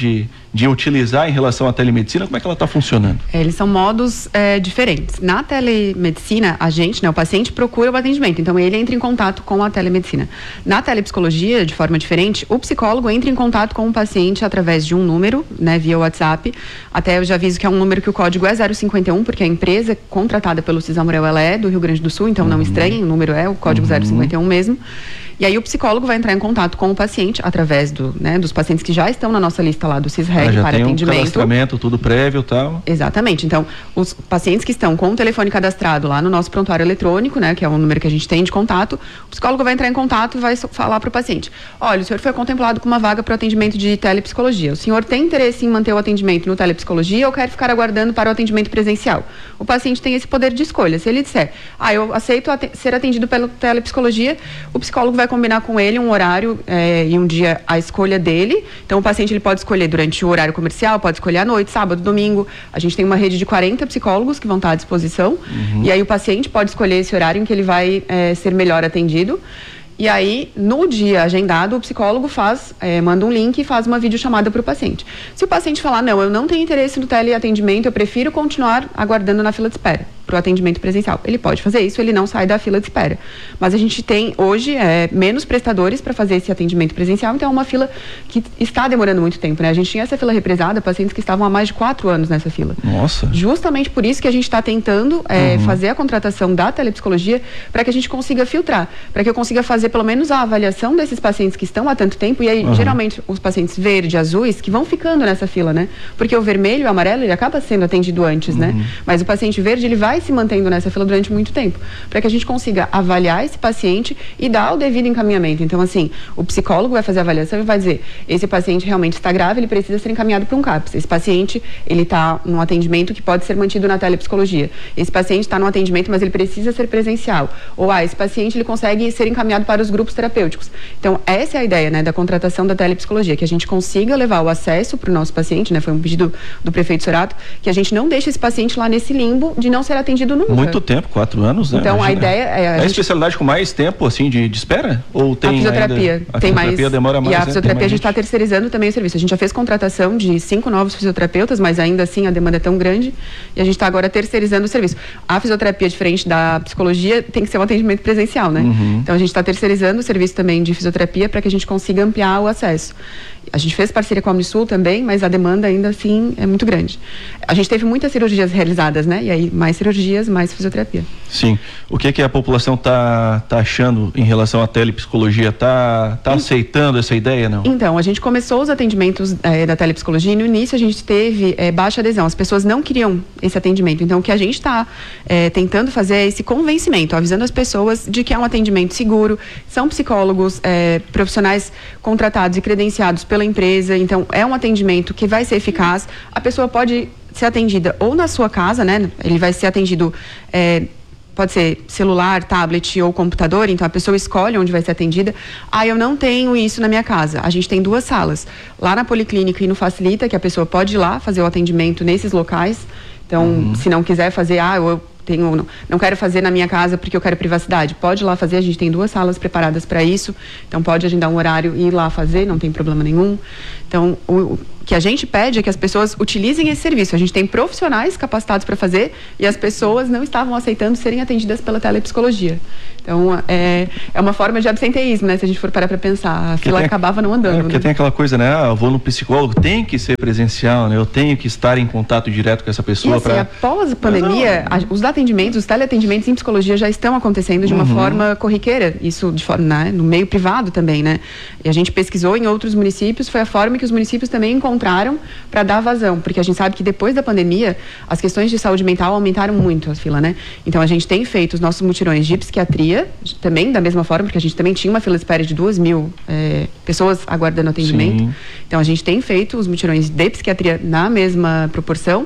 de utilizar em relação à telemedicina? Como é que ela está funcionando? É, eles são modos é, diferentes. Na telemedicina, a gente, né, o paciente procura o atendimento, então ele entra em contato com a telemedicina. Na telepsicologia, de forma diferente, o psicólogo entra em contato com o paciente através de um número, né, via WhatsApp. Até eu já aviso que é um número que o código é zero cinquenta e um, porque a empresa contratada pelo Cisamorel, ela é do Rio Grande do Sul, então uhum. não estranhem, o número é o código uhum. zero cinquenta e um mesmo. E aí o psicólogo vai entrar em contato com o paciente através do, né, dos pacientes que já estão na nossa lista lá do CISREG ah, para tem atendimento. Um cadastramento, tudo prévio e tal. Exatamente. Então, os pacientes que estão com o telefone cadastrado lá no nosso prontuário eletrônico, né, que é o número que a gente tem de contato, o psicólogo vai entrar em contato e vai falar para o paciente: olha, o senhor foi contemplado com uma vaga para o atendimento de telepsicologia. O senhor tem interesse em manter o atendimento no telepsicologia ou quer ficar aguardando para o atendimento presencial? O paciente tem esse poder de escolha. Se ele disser, ah, eu aceito at- ser atendido pela telepsicologia, o psicólogo vai combinar com ele um horário é, e um dia a escolha dele. Então o paciente ele pode escolher durante o horário comercial, pode escolher à noite, sábado, domingo. A gente tem uma rede de quarenta psicólogos que vão estar à disposição. Uhum. E aí o paciente pode escolher esse horário em que ele vai é, ser melhor atendido. E aí, no dia agendado, o psicólogo faz, é, manda um link e faz uma videochamada para o paciente. Se o paciente falar, não, eu não tenho interesse no teleatendimento, eu prefiro continuar aguardando na fila de espera para o atendimento presencial, ele pode fazer isso, ele não sai da fila de espera. Mas a gente tem hoje é, menos prestadores para fazer esse atendimento presencial, então é uma fila que está demorando muito tempo, né? A gente tinha essa fila represada, pacientes que estavam há mais de quatro anos nessa fila. Nossa! Justamente por isso que a gente está tentando é, uhum. fazer a contratação da telepsicologia para que a gente consiga filtrar, para que eu consiga fazer pelo menos a avaliação desses pacientes que estão há tanto tempo, e aí uhum. geralmente os pacientes verde, azuis, que vão ficando nessa fila, né? Porque o vermelho e o amarelo, ele acaba sendo atendido antes, uhum. né? Mas o paciente verde, ele vai se mantendo nessa fila durante muito tempo, para que a gente consiga avaliar esse paciente e dar o devido encaminhamento. Então, assim, o psicólogo vai fazer a avaliação e vai dizer, esse paciente realmente está grave, ele precisa ser encaminhado para um CAPS. Esse paciente, ele está num atendimento que pode ser mantido na telepsicologia. Esse paciente está num atendimento, mas ele precisa ser presencial. Ou, ah, esse paciente, ele consegue ser encaminhado para os grupos terapêuticos. Então, essa é a ideia, né, da contratação da telepsicologia, que a gente consiga levar o acesso para o nosso paciente, né, foi um pedido do prefeito Sorato, que a gente não deixe esse paciente lá nesse limbo de não ser atendido nunca. Muito tempo, quatro anos, né? Então, Imagina. a ideia é... A, a gente... especialidade com mais tempo, assim, de, de espera? Ou tem a fisioterapia. Ainda... A tem fisioterapia mais... demora mais, E a né? fisioterapia a gente está terceirizando também o serviço. A gente já fez contratação de cinco novos fisioterapeutas, mas ainda assim a demanda é tão grande e a gente está agora terceirizando o serviço. A fisioterapia, diferente da psicologia, tem que ser um atendimento presencial, né? Uhum. Então, a gente está terceirizando o serviço também de fisioterapia para que a gente consiga ampliar o acesso. A gente fez parceria com a Unisul também, mas a demanda ainda assim é muito grande. A gente teve muitas cirurgias realizadas, né? E aí, mais cirurgias, mais fisioterapia. Sim. O que que a população tá, tá achando em relação à telepsicologia? Tá, tá aceitando essa ideia, não? Então, a gente começou os atendimentos é, da telepsicologia e no início a gente teve é, baixa adesão. As pessoas não queriam esse atendimento. Então, o que a gente está é, tentando fazer é esse convencimento, avisando as pessoas de que é um atendimento seguro. São psicólogos é, profissionais contratados e credenciados pela empresa. Então, é um atendimento que vai ser eficaz. A pessoa pode ser atendida ou na sua casa, né? Ele vai ser atendido... É, pode ser celular, tablet ou computador, então a pessoa escolhe onde vai ser atendida. Ah, eu não tenho isso na minha casa. A gente tem duas salas, lá na Policlínica e no Facilita, que a pessoa pode ir lá fazer o atendimento nesses locais. Então, uhum. se não quiser fazer, ah, eu tenho, não, não quero fazer na minha casa porque eu quero privacidade, pode ir lá fazer, a gente tem duas salas preparadas para isso, então pode agendar um horário e ir lá fazer, não tem problema nenhum. Então, o, o que a gente pede é que as pessoas utilizem esse serviço. A gente tem profissionais capacitados para fazer e as pessoas não estavam aceitando serem atendidas pela telepsicologia. Então, é, é uma forma de absenteísmo, né? Se a gente for parar para pensar, a fila tem, acabava não andando. É, porque né? tem aquela coisa, né? Ah, eu vou no psicólogo, tem que ser presencial, né? Eu tenho que estar em contato direto com essa pessoa. E assim, pra... após a pandemia, a, os atendimentos, os teleatendimentos em psicologia já estão acontecendo de uma uhum. forma corriqueira. Isso de forma, né? No meio privado também, né? E a gente pesquisou em outros municípios, foi a forma que os municípios também encontraram para dar vazão, porque a gente sabe que depois da pandemia, as questões de saúde mental aumentaram muito a fila, né? Então a gente tem feito os nossos mutirões de psiquiatria, também da mesma forma, porque a gente também tinha uma fila de espera de duas mil é, pessoas aguardando atendimento. Sim. Então a gente tem feito os mutirões de psiquiatria na mesma proporção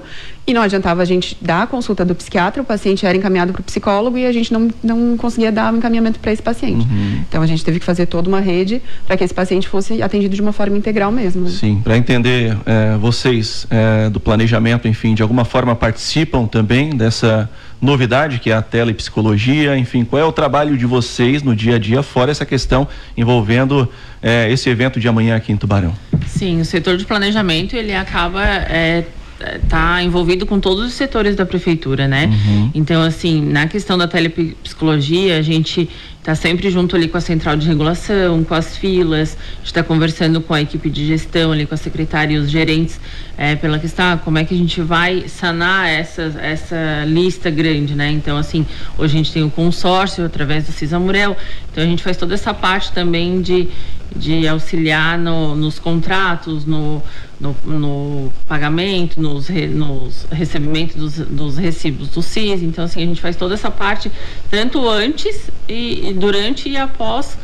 E não adiantava a gente dar a consulta do psiquiatra, o paciente era encaminhado para o psicólogo e a gente não, não conseguia dar um encaminhamento para esse paciente. Uhum. Então a gente teve que fazer toda uma rede para que esse paciente fosse atendido de uma forma integral mesmo. Né? Sim, para entender, é, vocês é, do planejamento, enfim, de alguma forma participam também dessa novidade que é a telepsicologia, enfim, qual é o trabalho de vocês no dia a dia, fora essa questão envolvendo é, esse evento de amanhã aqui em Tubarão? Sim, o setor de planejamento, ele acaba é, tá envolvido com todos os setores da prefeitura, né? Uhum. Então, assim, na questão da telepsicologia, a gente está sempre junto ali com a central de regulação, com as filas, a gente está conversando com a equipe de gestão ali, com a secretária e os gerentes, é, pela questão, ah, como é que a gente vai sanar essa, essa lista grande, né? Então, assim, hoje a gente tem o consórcio através do Cisamurel, então a gente faz toda essa parte também de, de auxiliar no, nos contratos, no, no, no pagamento, nos, re, nos recebimentos dos, dos recibos do C I S, então, assim, a gente faz toda essa parte, tanto antes e, e durante e após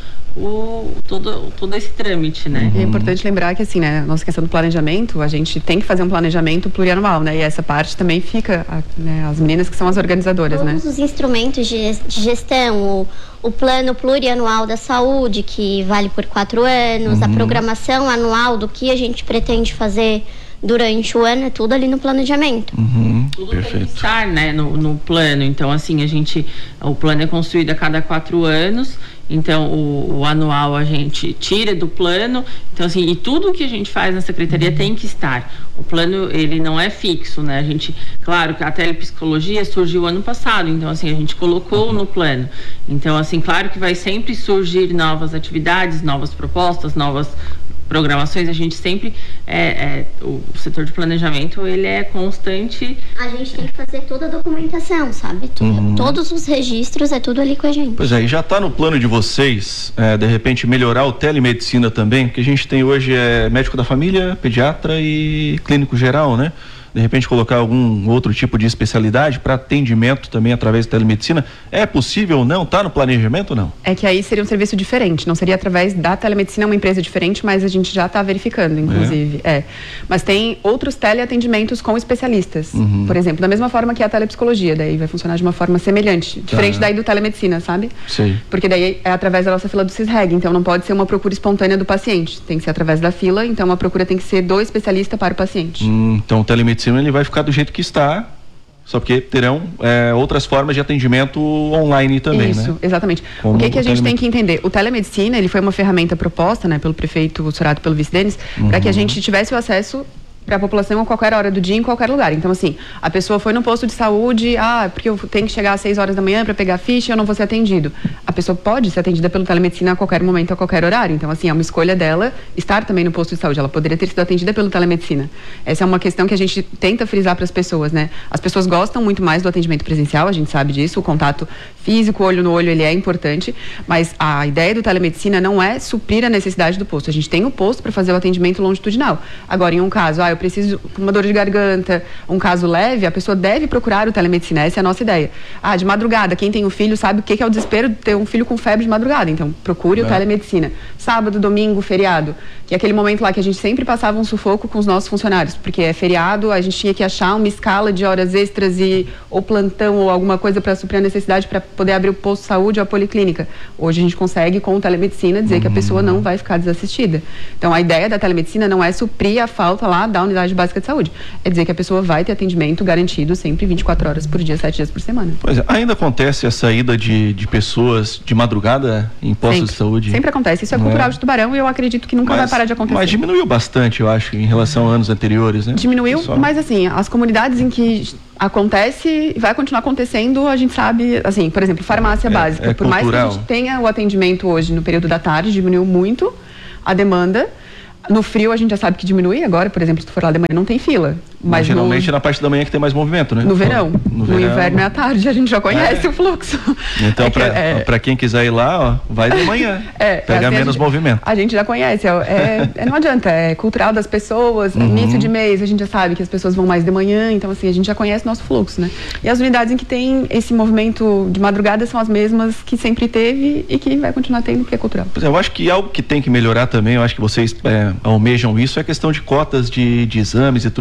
o, todo, todo esse trâmite, né? E é importante lembrar que, assim, né, a nossa questão do planejamento, a gente tem que fazer um planejamento plurianual, né? E essa parte também fica, né, as meninas que são as organizadoras, Todos né? Todos os instrumentos de, de gestão, o, o plano plurianual da saúde, que vale por quatro anos, uhum. a programação anual do que a gente pretende fazer durante o ano, é tudo ali no planejamento. Uhum, tudo perfeito. Tem que estar, né, no, no plano. Então, assim, a gente, o plano é construído a cada quatro anos, então o, o anual a gente tira do plano, então, assim, e tudo que a gente faz na secretaria uhum. tem que estar. O plano, ele não é fixo, né, a gente, claro que a telepsicologia surgiu ano passado, então, assim, a gente colocou uhum. no plano. Então, assim, claro que vai sempre surgir novas atividades, novas propostas, novas programações, a gente sempre, é, é, o setor de planejamento, ele é constante. A gente tem que fazer toda a documentação, sabe? Tudo, uhum. Todos os registros, é tudo ali com a gente. Pois é, e já está no plano de vocês, é, de repente, melhorar o telemedicina também, porque a gente tem hoje é, médico da família, pediatra e clínico geral, né? De repente colocar algum outro tipo de especialidade para atendimento também através da telemedicina, é possível ou não? Está no planejamento ou não? É que aí seria um serviço diferente, não seria através da telemedicina, é uma empresa diferente, mas a gente já está verificando, inclusive. É. é. Mas tem outros teleatendimentos com especialistas, uhum. por exemplo, da mesma forma que a telepsicologia, daí vai funcionar de uma forma semelhante, diferente tá. daí do telemedicina, sabe? Sei. Porque daí é através da nossa fila do CISREG, então não pode ser uma procura espontânea do paciente, tem que ser através da fila, então a procura tem que ser do especialista para o paciente. Hum, então o telemedicina ele vai ficar do jeito que está, só porque terão é, outras formas de atendimento online também, Isso, né? Isso, exatamente. Como o que, que a gente telemed... tem que entender? O telemedicina, ele foi uma ferramenta proposta, né, pelo prefeito Sorado e pelo vice-Denis, uhum. para que a gente tivesse o acesso para a população a qualquer hora do dia, em qualquer lugar. Então, assim, a pessoa foi no posto de saúde, ah, porque eu tenho que chegar às seis horas da manhã para pegar a ficha e eu não vou ser atendido. A pessoa pode ser atendida pelo telemedicina a qualquer momento, a qualquer horário. Então, assim, é uma escolha dela estar também no posto de saúde. Ela poderia ter sido atendida pelo telemedicina. Essa é uma questão que a gente tenta frisar para as pessoas, né? As pessoas gostam muito mais do atendimento presencial, a gente sabe disso, o contato físico, olho no olho, ele é importante, mas a ideia do telemedicina não é suprir a necessidade do posto. A gente tem o posto para fazer o atendimento longitudinal. Agora, em um caso, ah, eu preciso uma dor de garganta, um caso leve, a pessoa deve procurar o telemedicina, essa é a nossa ideia. Ah, de madrugada, quem tem um filho sabe o que é o desespero de ter um filho com febre de madrugada, então procure é. o telemedicina. Sábado, domingo, feriado, que é aquele momento lá que a gente sempre passava um sufoco com os nossos funcionários, porque é feriado, a gente tinha que achar uma escala de horas extras e ou plantão ou alguma coisa para suprir a necessidade para poder abrir o posto de saúde ou a policlínica. Hoje a gente consegue com o telemedicina dizer uhum. que a pessoa não vai ficar desassistida. Então a ideia da telemedicina não é suprir a falta lá da unidade básica de saúde, é dizer que a pessoa vai ter atendimento garantido sempre vinte e quatro horas por dia, sete dias por semana. Pois é, ainda acontece a saída de, de pessoas de madrugada em postos sempre, de saúde? Sempre acontece, isso é cultural é. de Tubarão e eu acredito que nunca mas, vai parar de acontecer. Mas diminuiu bastante, eu acho, em relação a anos anteriores, né? Diminuiu, Pessoal. Mas assim, as comunidades em que acontece, vai continuar acontecendo, a gente sabe, assim, por exemplo, farmácia é, básica, é por mais que a gente tenha o atendimento hoje no período da tarde, diminuiu muito a demanda. No frio a gente já sabe que diminui, agora, por exemplo, se tu for lá de manhã não tem fila. Mas, mas geralmente no... é na parte da manhã que tem mais movimento, né? No verão. No, no verão... inverno é à tarde, a gente já conhece é. o fluxo. Então, é para é... quem quiser ir lá, ó, vai de manhã. é, pega assim, menos a gente, movimento. A gente já conhece, é, é, não adianta, é cultural das pessoas, uhum. início de mês, a gente já sabe que as pessoas vão mais de manhã, então assim, a gente já conhece o nosso fluxo, né? E as unidades em que tem esse movimento de madrugada são as mesmas que sempre teve e que vai continuar tendo, porque é cultural. Pois é, eu acho que algo que tem que melhorar também, eu acho que vocês é, almejam isso, é a questão de cotas de, de exames e tudo mais. Eu acho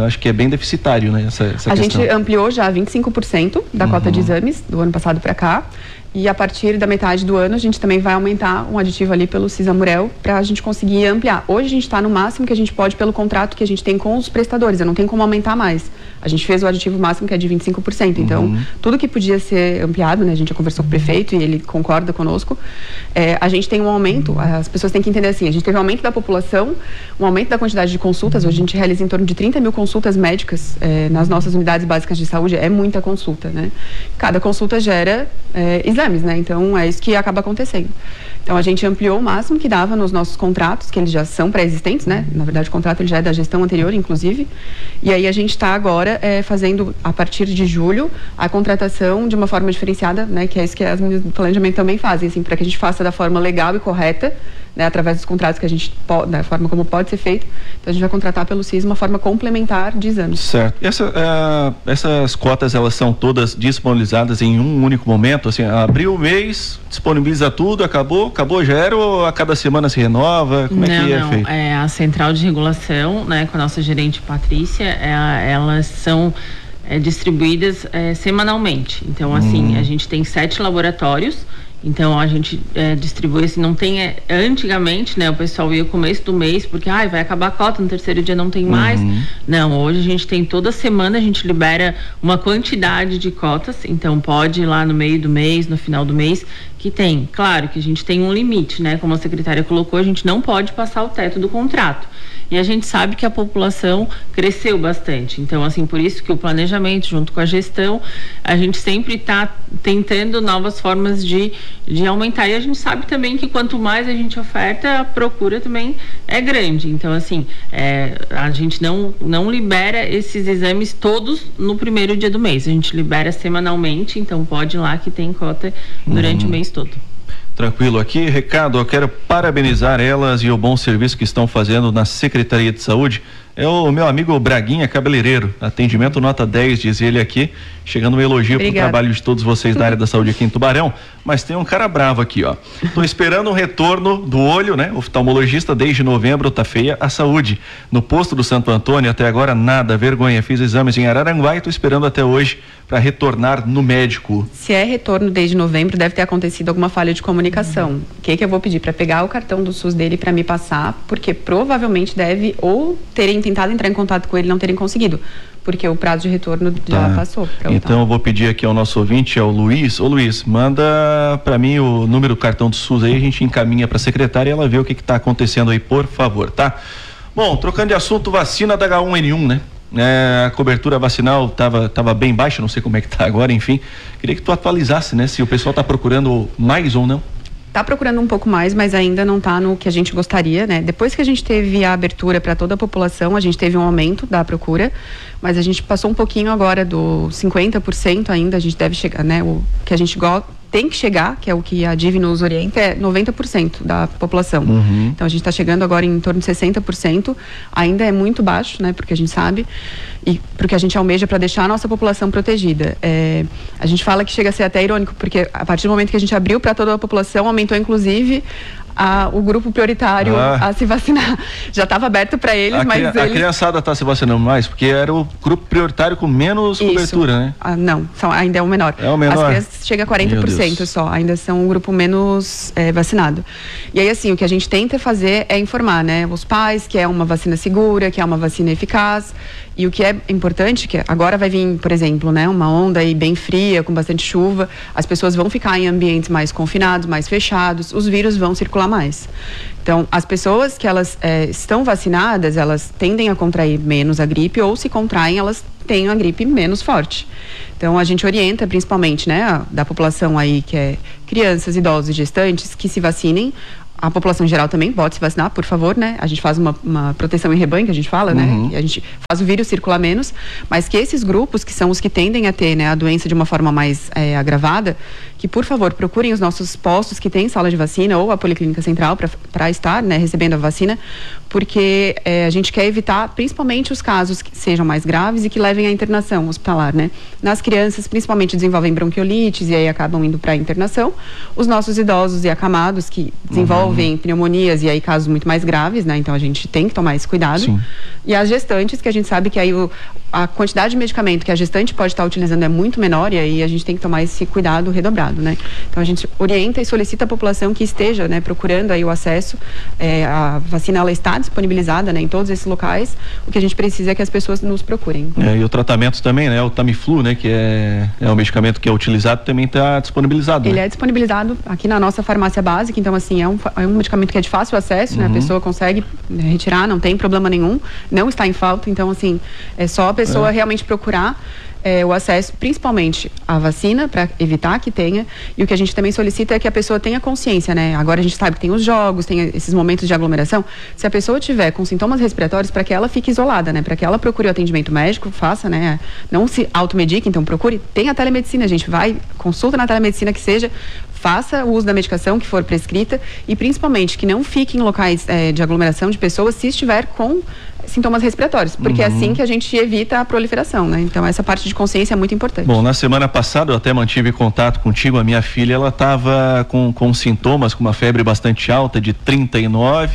acho que é bem deficitário, né? Essa, essa a questão. gente ampliou já vinte e cinco por cento da Uhum. cota de exames do ano passado para cá. E a partir da metade do ano, a gente também vai aumentar um aditivo ali pelo Cisamurel para a gente conseguir ampliar. Hoje a gente está no máximo que a gente pode pelo contrato que a gente tem com os prestadores, eu não tem como aumentar mais. A gente fez o aditivo máximo que é de vinte e cinco por cento. Então, Uhum. tudo que podia ser ampliado, né? A gente já conversou com o prefeito e ele concorda conosco. É, a gente tem um aumento, as pessoas têm que entender assim, a gente teve um aumento da população, um aumento da quantidade de consultas. Hoje a gente realiza em torno de trinta mil consultas médicas é, nas nossas unidades básicas de saúde. É muita consulta, né? Cada consulta gera é, exames, né? Então, é isso que acaba acontecendo. Então, a gente ampliou o máximo que dava nos nossos contratos, que eles já são pré-existentes, né? Na verdade, o contrato ele já é da gestão anterior, inclusive. E aí, a gente está agora é, fazendo, a partir de julho, a contratação de uma forma diferenciada, né? Que é isso que as meninas do planejamento também fazem, assim, para que a gente faça da forma legal e correta, né, através dos contratos que a gente pode, da forma como pode ser feito. Então, a gente vai contratar pelo C I S uma forma complementar de exames. Certo. Essa, uh, essas cotas, elas são todas disponibilizadas em um único momento? Assim, abriu o mês, disponibiliza tudo, acabou, acabou, já era, ou a cada semana se renova? Como não, é que é não. feito? É a central de regulação, né, com a nossa gerente Patrícia, é, elas são é, distribuídas é, semanalmente. Então, assim, Hum. a gente tem sete laboratórios. Então a gente é, distribui assim, não tem, é, antigamente, né, o pessoal ia começo do mês, porque ai, vai acabar a cota, no terceiro dia não tem mais. Uhum. Não, hoje a gente tem toda semana, a gente libera uma quantidade de cotas, então pode ir lá no meio do mês, no final do mês, que tem. Claro que a gente tem um limite, né, como a secretária colocou, a gente não pode passar o teto do contrato. E a gente sabe que a população cresceu bastante. Então, assim, por isso que o planejamento, junto com a gestão, a gente sempre está tentando novas formas de, de aumentar. E a gente sabe também que quanto mais a gente oferta, a procura também é grande. Então, assim, é, a gente não, não libera esses exames todos no primeiro dia do mês. A gente libera semanalmente, então pode ir lá que tem cota durante Uhum. o mês todo. Tranquilo aqui, recado, eu quero parabenizar elas e o bom serviço que estão fazendo na Secretaria de Saúde. É o meu amigo Braguinha, cabeleireiro, atendimento nota dez, diz ele aqui, chegando um elogio pro Obrigada. trabalho de todos vocês da área da saúde aqui em Tubarão, mas tem um cara bravo aqui, ó. Tô esperando um retorno do olho, né? Oftalmologista desde novembro, tá feia a saúde. No posto do Santo Antônio, até agora nada, vergonha, fiz exames em Araranguá e tô esperando até hoje para retornar no médico. Se é retorno desde novembro, deve ter acontecido alguma falha de comunicação. O que que eu vou pedir? Para pegar o cartão do SUS dele para me passar, porque provavelmente deve ou terem tentado entrar em contato com ele e não terem conseguido, porque o prazo de retorno já Tá. passou. pra Então eu vou pedir aqui ao nosso ouvinte, ao Luiz. Ô Luiz, manda para mim o número do cartão do SUS aí, a gente encaminha para a secretária e ela vê o que que tá acontecendo aí, por favor, tá? Bom, trocando de assunto, vacina da H um N um, né? É, a cobertura vacinal tava, tava bem baixa, não sei como é que tá agora, enfim. Queria que tu atualizasse, né? Se o pessoal tá procurando mais ou não. Tá procurando um pouco mais, mas ainda não tá no que a gente gostaria, né? Depois que a gente teve a abertura para toda a população, a gente teve um aumento da procura, mas a gente passou um pouquinho agora do cinquenta por cento ainda, a gente deve chegar, né? O que a gente go- tem que chegar, que é o que a D I V nos orienta, é noventa por cento da população. Uhum. Então a gente está chegando agora em torno de sessenta por cento, ainda é muito baixo, né? Porque a gente sabe e porque a gente almeja para deixar a nossa população protegida. É, a gente fala que chega a ser até irônico, porque a partir do momento que a gente abriu para toda a população, aumentou inclusive a, o grupo prioritário Ah. a se vacinar. Já estava aberto para eles, A, mas cri- a eles... criançada está se vacinando mais, porque era o grupo prioritário com menos Isso. cobertura, né? Ah, não, são, ainda é o menor. É o menor? As crianças chegam a quarenta por cento Meu Deus. só, ainda são um grupo menos é, vacinado. E aí, assim, o que a gente tenta fazer é informar, né, os pais que é uma vacina segura, que é uma vacina eficaz. E o que é importante, que agora vai vir, por exemplo, né, uma onda aí bem fria, com bastante chuva, as pessoas vão ficar em ambientes mais confinados, mais fechados, os vírus vão circular mais. Então, as pessoas que elas é, estão vacinadas, elas tendem a contrair menos a gripe, ou se contraem, elas têm a gripe menos forte. Então, a gente orienta, principalmente, né, a, da população aí, que é crianças, idosos e gestantes, que se vacinem. A população em geral também pode se vacinar, por favor, né? A gente faz uma, uma proteção em rebanho, que a gente fala, Uhum. né? Que a gente faz o vírus circular menos, mas que esses grupos, que são os que tendem a ter, né, a doença de uma forma mais é, agravada, que, por favor, procurem os nossos postos que tem sala de vacina ou a Policlínica Central para estar, né, recebendo a vacina, porque é, a gente quer evitar principalmente os casos que sejam mais graves e que levem à internação hospitalar, né? Nas crianças, principalmente, desenvolvem bronquiolites e aí acabam indo para a internação. Os nossos idosos e acamados que desenvolvem uhum. pneumonias e aí casos muito mais graves, né? Então a gente tem que tomar esse cuidado. Sim. E as gestantes, que a gente sabe que aí o, a quantidade de medicamento que a gestante pode estar utilizando é muito menor e aí a gente tem que tomar esse cuidado redobrado, né? Então a gente orienta e solicita a população que esteja, né, procurando aí o acesso. É, a vacina, ela está disponibilizada, né, em todos esses locais. O que a gente precisa é que as pessoas nos procurem. É, e o tratamento também, né? O Tamiflu, né? Que é, é o medicamento que é utilizado, também está disponibilizado. Ele né? é disponibilizado aqui na nossa farmácia básica, então assim, é um, é um medicamento que é de fácil acesso, uhum. né? A pessoa consegue retirar, não tem problema nenhum, não está em falta, então assim, é só a pessoa é. realmente procurar É, o acesso, principalmente à vacina, para evitar que tenha, e o que a gente também solicita é que a pessoa tenha consciência, né? Agora a gente sabe que tem os jogos, tem esses momentos de aglomeração. Se a pessoa tiver com sintomas respiratórios, para que ela fique isolada, né? Para que ela procure o atendimento médico, faça, né? Não se automedique, então procure. Tem a telemedicina, a gente vai, consulta na telemedicina que seja, faça o uso da medicação que for prescrita e principalmente que não fique em locais é, de aglomeração de pessoas se estiver com sintomas respiratórios, porque uhum. é assim que a gente evita a proliferação, né? Então essa parte de consciência é muito importante. Bom, na semana passada eu até mantive contato contigo, a minha filha, ela estava com, com sintomas, com uma febre bastante alta de trinta e nove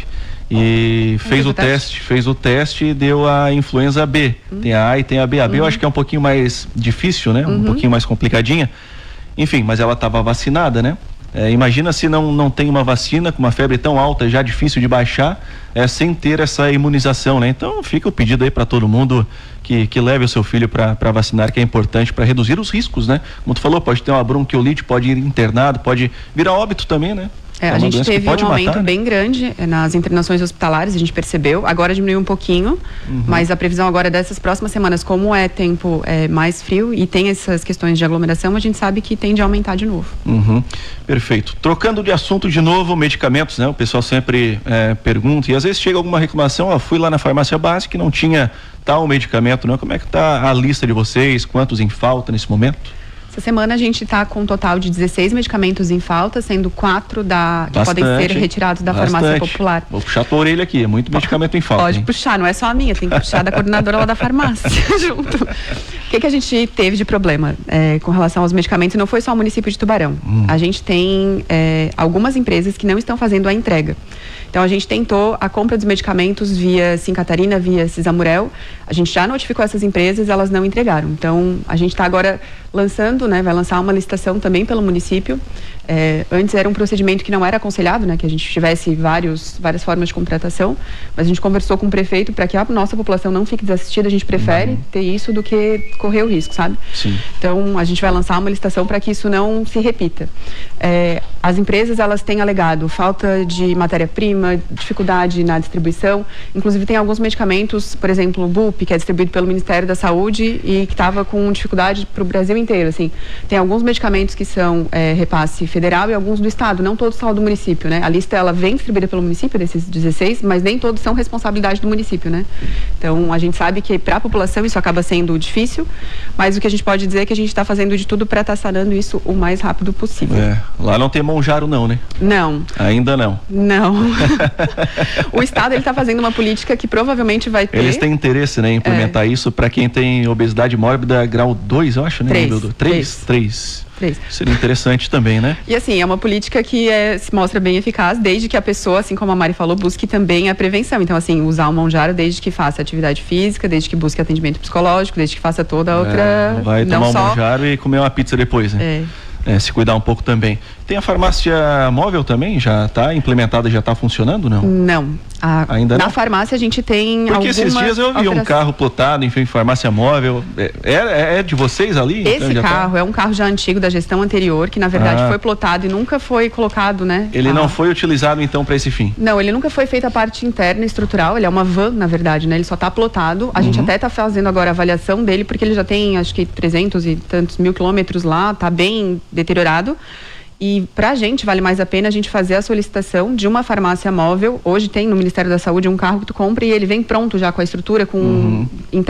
e ah, fez o teste, fez o teste e deu a influenza B, uhum. tem a A e tem a B, a B uhum. eu acho que é um pouquinho mais difícil, né? Um uhum. pouquinho mais complicadinha, enfim, mas ela estava vacinada, né? É, imagina se não, não tem uma vacina com uma febre tão alta, já difícil de baixar, é, sem ter essa imunização, né? Então fica o pedido aí para todo mundo que, que leve o seu filho para vacinar, que é importante para reduzir os riscos, né? Como tu falou, pode ter uma bronquiolite, pode ir internado, pode virar óbito também, né? É, é a gente teve um aumento matar, bem né? grande nas internações hospitalares, a gente percebeu, agora diminuiu um pouquinho, uhum. mas a previsão agora dessas próximas semanas, como é tempo é, mais frio e tem essas questões de aglomeração, a gente sabe que tende a aumentar de novo. Uhum. Perfeito. Trocando de assunto de novo, medicamentos, né? O pessoal sempre é, pergunta e às vezes chega alguma reclamação, ó, fui lá na farmácia básica e não tinha tal medicamento, né? Como é que tá a lista de vocês, quantos em falta nesse momento? Essa semana a gente está com um total de dezesseis medicamentos em falta, sendo quatro da, que bastante, podem ser retirados da bastante. farmácia popular. Vou puxar a tua orelha aqui, é muito medicamento em falta. Pode hein? puxar, não é só a minha, tem que puxar da coordenadora lá da farmácia junto. O que, que a gente teve de problema é, com relação aos medicamentos? Não foi só o município de Tubarão. Hum. A gente tem é, algumas empresas que não estão fazendo a entrega. Então a gente tentou a compra dos medicamentos via Sim Catarina, via Cisamurel. A gente já notificou essas empresas, elas não entregaram. Então a gente está agora lançando, né, vai lançar uma licitação também pelo município. É, antes era um procedimento que não era aconselhado, né, que a gente tivesse vários, várias formas de contratação, mas a gente conversou com o prefeito para que a nossa população não fique desassistida, a gente prefere uhum. ter isso do que correr o risco, sabe? Sim. Então a gente vai lançar uma licitação para que isso não se repita. É, as empresas, elas têm alegado falta de matéria-prima, dificuldade na distribuição, inclusive tem alguns medicamentos, por exemplo, o B U P, que é distribuído pelo Ministério da Saúde e que estava com dificuldade para o Brasil inteiro, assim. Tem alguns medicamentos que são é, repasse federal e alguns do estado, não todos são do município, né? A lista, ela vem distribuída pelo município, desses dezesseis, mas nem todos são responsabilidade do município, né? Então, a gente sabe que para a população isso acaba sendo difícil, mas o que a gente pode dizer é que a gente está fazendo de tudo para estar tá sanando isso o mais rápido possível. É, lá não tem Monjaro não, né? Não. Ainda não. Não. O estado, ele está fazendo uma política que provavelmente vai ter... Eles têm interesse, né, em implementar é. isso para quem tem obesidade mórbida grau dois, eu acho, né? Três. Três. Três. Três. Seria interessante também, né? E assim, é uma política que é, se mostra bem eficaz desde que a pessoa, assim como a Mari falou, busque também a prevenção. Então, assim, usar o Monjaro desde que faça atividade física, desde que busque atendimento psicológico, desde que faça toda a outra... É, vai não tomar só... o Monjaro e comer uma pizza depois, né? É. É, se cuidar um pouco também. Tem a farmácia móvel também? Já está implementada, já está funcionando, não? Não. A, Ainda na não? farmácia a gente tem Porque esses dias eu vi alteração. um carro plotado, enfim, farmácia móvel. É, é, é de vocês ali? Esse então, carro tá... é um carro já antigo da gestão anterior, que na verdade ah. foi plotado e nunca foi colocado, né? Ele ah. não foi utilizado então para esse fim? Não, ele nunca foi feita a parte interna estrutural, ele é uma van, na verdade, né? Ele só está plotado. A uhum. gente até está fazendo agora a avaliação dele, porque ele já tem, acho que trezentos e tantos mil quilômetros lá, está bem deteriorado. E para a gente vale mais a pena a gente fazer a solicitação de uma farmácia móvel. Hoje tem no Ministério da Saúde um carro que tu compra e ele vem pronto já com a estrutura, com uhum.